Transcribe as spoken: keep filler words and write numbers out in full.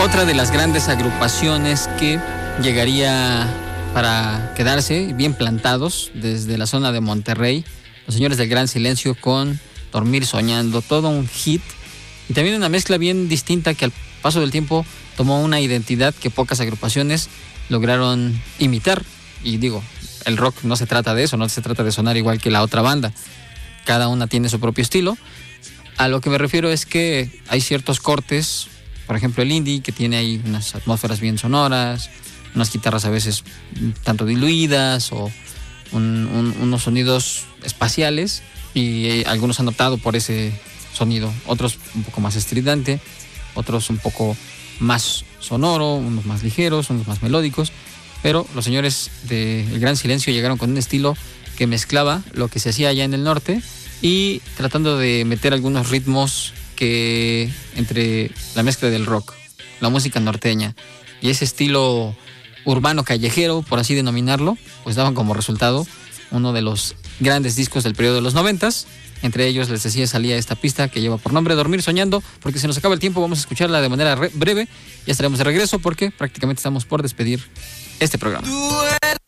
Otra de las grandes agrupaciones que llegaría para quedarse bien plantados desde la zona de Monterrey, los Señores del Gran Silencio con Dormir Soñando, todo un hit y también una mezcla bien distinta que al paso del tiempo tomó una identidad que pocas agrupaciones lograron imitar. Y digo, el rock no se trata de eso, no se trata de sonar igual que la otra banda, cada una tiene su propio estilo. A lo que me refiero es que hay ciertos cortes, por ejemplo el indie, que tiene ahí unas atmósferas bien sonoras, unas guitarras a veces tanto diluidas o un, un, unos sonidos espaciales, y eh, algunos han optado por ese sonido, otros un poco más estridente, otros un poco más sonoro, unos más ligeros, unos más melódicos, pero los Señores del Gran Silencio llegaron con un estilo que mezclaba lo que se hacía allá en el norte y tratando de meter algunos ritmos que entre la mezcla del rock, la música norteña y ese estilo urbano callejero, por así denominarlo, pues daban como resultado uno de los grandes discos del periodo de los noventas. Entre ellos, les decía, salía esta pista que lleva por nombre Dormir Soñando. Porque se nos acaba el tiempo, vamos a escucharla de manera re- breve. Ya estaremos de regreso porque prácticamente estamos por despedir este programa.